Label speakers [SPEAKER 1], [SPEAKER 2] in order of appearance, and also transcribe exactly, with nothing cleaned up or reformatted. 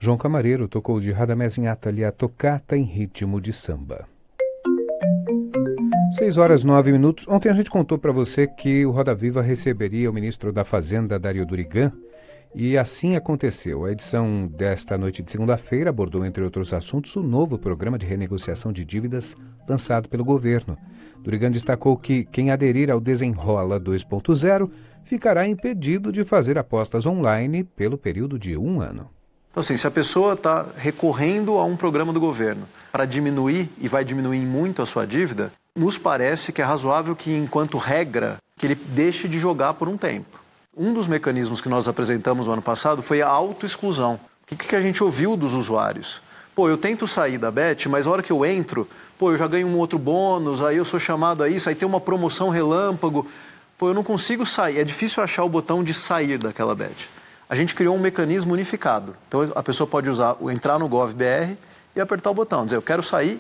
[SPEAKER 1] João Camareiro tocou de Radamés Inhatali a tocata em ritmo de samba. seis horas e nove minutos. Ontem a gente contou para você que o Roda Viva receberia o ministro da Fazenda, Dario Durigan, e assim aconteceu. A edição desta noite de segunda-feira abordou, entre outros assuntos, o novo programa de renegociação de dívidas lançado pelo governo. Durigan destacou que quem aderir ao Desenrola dois ponto zero ficará impedido de fazer apostas online pelo período de um ano.
[SPEAKER 2] Então, assim, se a pessoa está recorrendo a um programa do governo para diminuir, e vai diminuir muito a sua dívida, nos parece que é razoável que, enquanto regra, que ele deixe de jogar por um tempo. Um dos mecanismos que nós apresentamos no ano passado foi a autoexclusão. O que, que a gente ouviu dos usuários? Pô, eu tento sair da Bet, mas a hora que eu entro, pô, eu já ganho um outro bônus, aí eu sou chamado a isso, aí tem uma promoção relâmpago. Pô, eu não consigo sair, é difícil achar o botão de sair daquela Bet. A gente criou um mecanismo unificado. Então a pessoa pode usar, entrar no Gov B R e apertar o botão, dizer eu quero sair